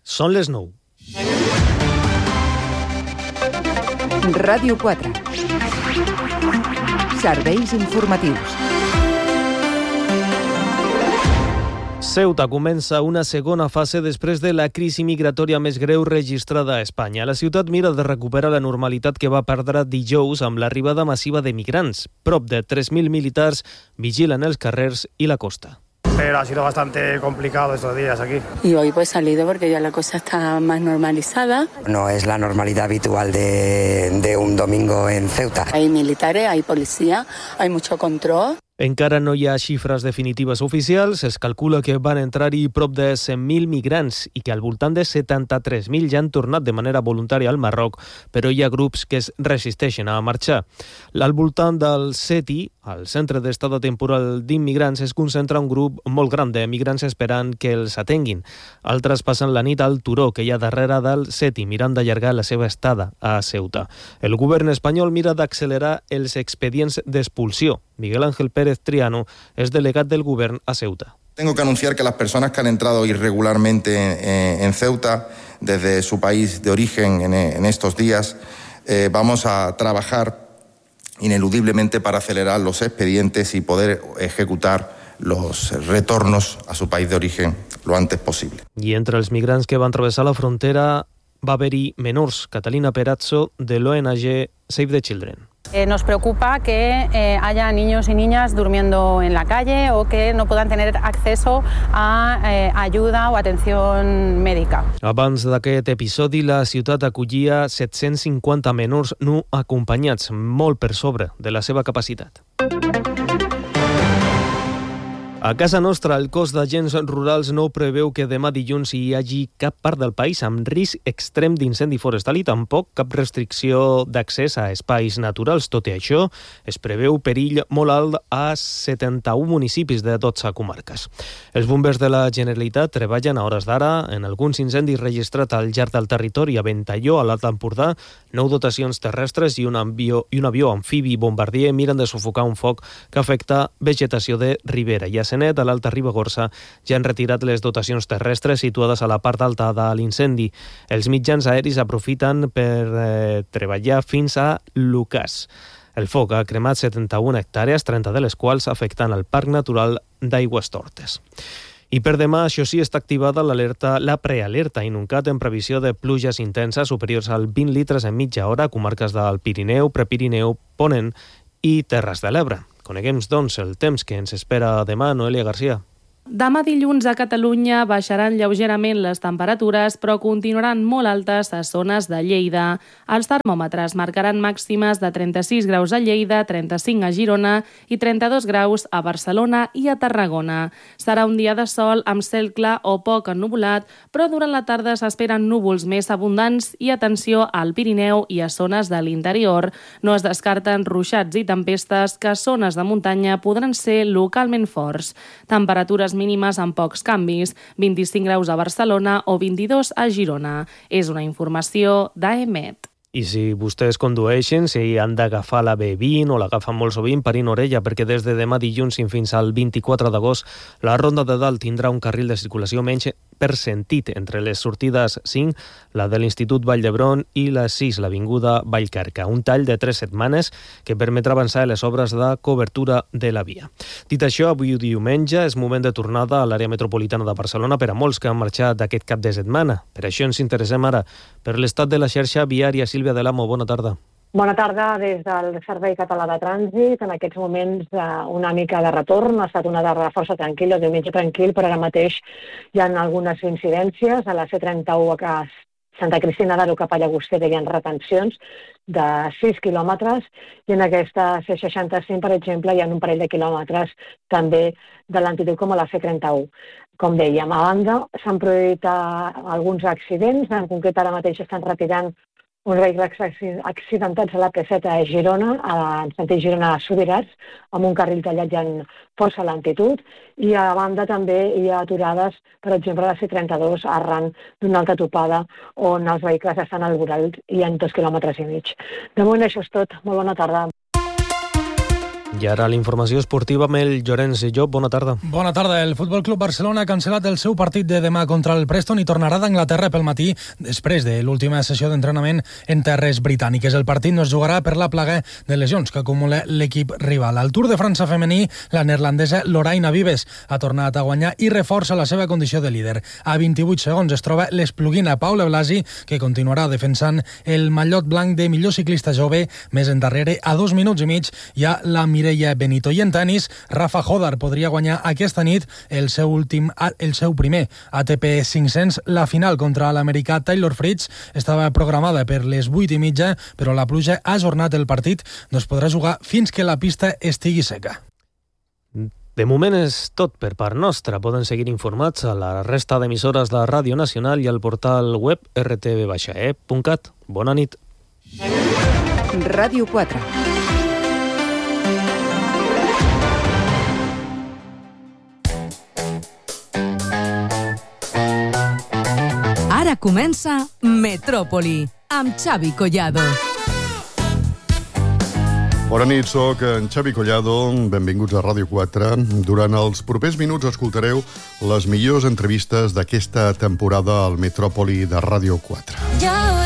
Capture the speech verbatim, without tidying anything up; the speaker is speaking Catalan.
Són les nou. Ràdio quatre. Serveis informatius. Ceuta comença una segona fase després de la crisi migratòria més greu registrada a Espanya. La ciutat mira de recuperar la normalitat que va perdre dijous amb l'arribada massiva de migrants. Prop de tres mil militars vigilen els carrers i la costa. Pero ha sido bastante complicado estos días aquí. Y hoy pues he salido porque ya la cosa está más normalizada. No es la normalidad habitual de, de un domingo en Ceuta. Hay militares, hay policía, hay mucho control. Encara no hi ha xifres definitives oficials. Es calcula que van entrar-hi prop de cent mil migrants i que al voltant de setanta-tres mil ja han tornat de manera voluntària al Marroc, però hi ha grups que es resisteixen a marxar. Al voltant del CETI, al Centre d'Estada Temporal d'Immigrants, es concentra un grup molt gran de migrants esperant que els atenguin. Altres passen la nit al turó que hi ha darrere del CETI, mirant d'allargar la seva estada a Ceuta. El govern espanyol mira d'accelerar els expedients d'expulsió. Miguel Ángel Pérez Triano es delegat del Gobierno a Ceuta. Tengo que anunciar que las personas que han entrado irregularmente en, en Ceuta desde su país de origen en, en estos días, eh, vamos a trabajar ineludiblemente para acelerar los expedientes y poder ejecutar los retornos a su país de origen lo antes posible. I entre els migrants que van travessar la frontera va haver-hi menors. Catalina Perazzo, de l'O N G Save the Children. Eh, nos preocupa que eh, haya niños y niñas durmiendo en la calle o que no puedan tener acceso a eh, ayuda o atención médica. Abans d'aquest episodi, la ciutat acollia set-cents cinquanta menors no acompanyats, molt per sobre de la seva capacitat. A casa nostra, el cos d'agents rurals no preveu que demà dilluns hi hagi cap part del país amb risc extrem d'incendi forestal i tampoc cap restricció d'accés a espais naturals. Tot i això, es preveu perill molt alt a setanta-un municipis de dotze comarques. Els bombers de la Generalitat treballen a hores d'ara en alguns incendis registrats al llarg del territori. A Ventalló, a l'Alt Empordà, nou dotacions terrestres i un avió, i un avió amfibi bombardier miren de sufocar un foc que afecta vegetació de ribera. I a Senet, a l'Alta Ribagorça, ja han retirat les dotacions terrestres situades a la part alta de l'incendi. Els mitjans aeris aprofiten per eh, treballar fins a Lucàs. El foc ha cremat setanta-una hectàrees, trenta de les quals afectant el Parc Natural d'Aigüestortes. I per demà, això sí, està activada l'alerta, la prealerta Inuncat en previsió de pluges intenses superiors al vint litres en mitja hora a comarques del Pirineu, Prepirineu, Ponent i Terres de l'Ebre. Coneguem, doncs, el temps que ens espera demà. Noelia Garcia. Demà dilluns a Catalunya baixaran lleugerament les temperatures, però continuaran molt altes a zones de Lleida. Els termòmetres marcaran màximes de trenta-sis graus a Lleida, trenta-cinc a Girona i trenta-dos graus a Barcelona i a Tarragona. Serà un dia de sol amb cel clar o poc ennuvolat, però durant la tarda s'esperen núvols més abundants i atenció al Pirineu i a zones de l'interior. No es descarten ruixats i tempestes que a zones de muntanya podran ser localment forts. Temperatures mínimes amb pocs canvis, vint-i-cinc graus a Barcelona o vint-i-dos a Girona. És una informació d'A E M E T. I si vostès condueixen, si han d'agafar la B vint o l'agafen molt sovint, parin orella, perquè des de demà dilluns fins al vint-i-quatre d'agost la Ronda de Dalt tindrà un carril de circulació menys per sentit entre les sortides cinc, la de l'Institut Vall d'Hebron, i la sis, l'Avinguda Vallcarca. Un tall de tres setmanes que permetrà avançar les obres de cobertura de la via. Dit això, avui diumenge és moment de tornada a l'àrea metropolitana de Barcelona per a molts que han marxat d'aquest cap de setmana. Per això ens interessem ara per l'estat de la xarxa viària. Sílvia Delamo, bona tarda. Bona tarda des del Servei Català de Trànsit. En aquests moments una mica de retorn. Ha estat una tarda força tranquil·la, el diumenge tranquil, però ara mateix hi ha algunes incidències. A la C trenta-u a Santa Cristina d'Aro cap a Llagostera hi ha retencions de sis quilòmetres i en aquesta C seixanta-cinc, per exemple, hi ha un parell de quilòmetres també de l'antitud com a la C trenta-u. Com dèiem, a banda s'han produït alguns accidents, en concret ara mateix estan retirant uns vehicles accidentats a la P set a Girona, en sentit Girona-Subirats, amb un carril tallat ja en força lentitud, i a banda també hi ha aturades, per exemple, a la C trenta-dos, arran d'una altra topada, on els vehicles estan al voral i en dos quilòmetres i mig. De moment això és tot. Molt bona tarda. I ara la informació esportiva amb el Llorenç Llop. Bona tarda. Bona tarda. El Futbol Club Barcelona ha cancel·lat el seu partit de demà contra el Preston i tornarà d'Anglaterra pel matí després de l'última sessió d'entrenament en terres britàniques. El partit no es jugarà per la plaga de lesions que acumula l'equip rival. Al Tour de França femení, la neerlandesa Loraina Vives ha tornat a guanyar i reforça la seva condició de líder. A vint-i-vuit segons es troba l'espluguina Paula Blasi, que continuarà defensant el mallot blanc de millor ciclista jove. Més endarrere, a dos minuts i mig, hi ha la Mireia Benito. I en tenis, Rafa Jodar podria guanyar aquesta nit el seu últim, el seu primer A T P cinc-cents. La final contra l'americà Taylor Fritz estava programada per les vuit i mitja, però la pluja ha ajornat el partit. No es podrà jugar fins que la pista estigui seca. De moment és tot per part nostra. Poden seguir informats a la resta d'emissores de Ràdio Nacional i al portal web r t v e punt cat. Bona nit. Ràdio quatre. Ara comença Metròpoli, amb Xavi Collado. Bona nit, soc en Xavi Collado. Benvinguts a Ràdio quatre. Durant els propers minuts escoltareu les millors entrevistes d'aquesta temporada al Metròpoli de Ràdio quatre.